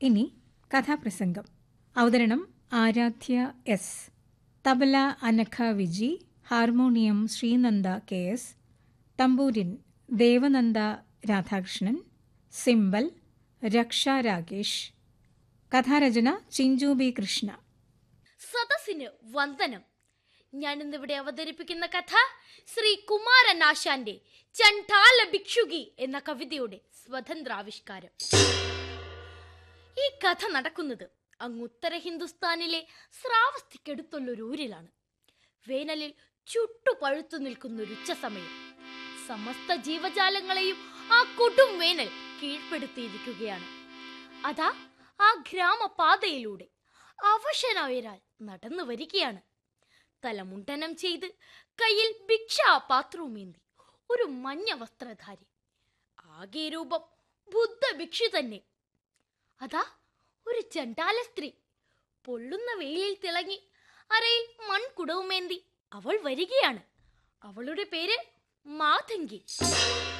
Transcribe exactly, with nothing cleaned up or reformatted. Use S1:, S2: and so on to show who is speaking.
S1: ഇനി കഥാപ്രസംഗം. അവതരണം Aaradhya S. Tabla Anagha Viji, harmonium Sreenanda K S, തമ്പൂരിൻ Devananda Radhakrishnan, symbol രക്ഷ രാകേഷ്. കഥാരചന ചിഞ്ചു ബി കൃഷ്ണ.
S2: സദസ്സിന് വന്ദനം. ഞാനിന്നിവിടെ അവതരിപ്പിക്കുന്ന കഥ ശ്രീ കുമാരനാശാന്റെ ചണ്ഡാല ഭിക്ഷുകി എന്ന കവിതയുടെ സ്വതന്ത്രാവിഷ്കാരം. ഈ കഥ നടക്കുന്നത് അങ്ങ് ഉത്തര ഹിന്ദുസ്ഥാനിലെ ശ്രാവസ്തിക്കടുത്തുള്ളൊരു ഊരിലാണ്. വേനലിൽ ചുട്ടുപഴുത്തു നിൽക്കുന്നൊരു ഉച്ച സമയം. സമസ്ത ജീവജാലങ്ങളെയും ആ കൊടും വേനൽ കീഴ്പ്പെടുത്തിയിരിക്കുകയാണ്. അതാ ആ ഗ്രാമപാതയിലൂടെ അവശനായൊരാൾ നടന്നു വരികയാണ്. തലമുണ്ടനം ചെയ്ത് കയ്യിൽ ഭിക്ഷാപാത്രവുമേന്തി ഒരു മഞ്ഞ വസ്ത്രധാരി. ആകെ രൂപം ബുദ്ധ ഭിക്ഷു തന്നെ. അതാ ഒരു ചണ്ഡാല സ്ത്രീ പൊള്ളുന്ന വെയിലിൽ തിളങ്ങി അരയിൽ മൺകുടവുമേന്തി അവൾ വരികയാണ്. അവളുടെ പേര് മാതങ്കി.